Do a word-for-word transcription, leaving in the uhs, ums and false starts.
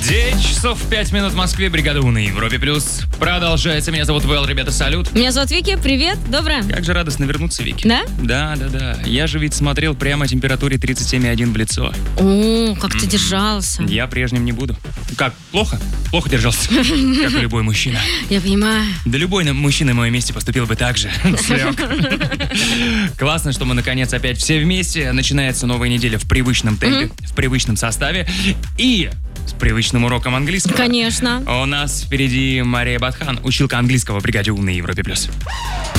девять часов пять минут в Москве. Бригада У на Европе Плюс продолжается. Меня зовут Вэл, ребята, салют. Меня зовут Вики, привет, доброе. Как же радостно вернуться, Вики. Да? Да, да, да. Я же ведь смотрел прямо температуре тридцать семь и один в лицо. О, как ты держался. Я прежним не буду. Как, плохо? Плохо держался, как и любой мужчина. Я понимаю. Да любой мужчина на моем месте поступил бы так же. Классно, что мы наконец опять все вместе. Начинается новая неделя в привычном темпе, в привычном составе и с привычным уроком английского. Конечно. У нас впереди Мария Батхан, училка английского в бригаде У на Европе Плюс.